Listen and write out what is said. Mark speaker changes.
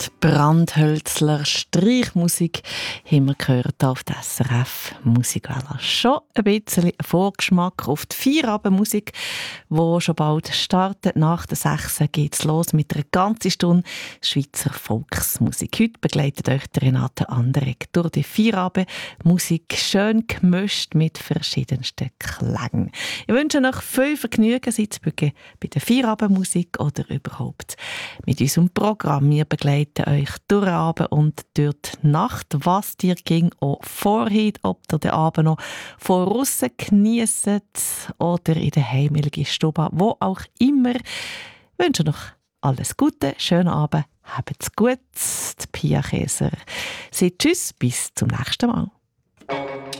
Speaker 1: Die Brandhölzler Streichmusik haben wir gehört auf der SRF Musikwelle. Schon ein bisschen ein Vorgeschmack auf die Feierabendmusik, die schon bald startet. Nach der 6 geht es los mit einer ganzen Stunde Schweizer Volksmusik. Heute begleitet euch Renate Anderegg durch die Feierabendmusik, schön gemischt mit verschiedensten Klängen. Ich wünsche euch viel Vergnügen, seid ihr bei der Feierabendmusik oder überhaupt mit unserem Programm. Wir begleiten euch durch den Abend und durch die Nacht. Was dir ging auch vorhin, ob ihr den Abend noch von Russen geniessen oder in der heimeligen Stube, wo auch immer. Ich wünsche noch alles Gute, schönen Abend, habt's gut. Die Pia Käser sagt Tschüss, bis zum nächsten Mal.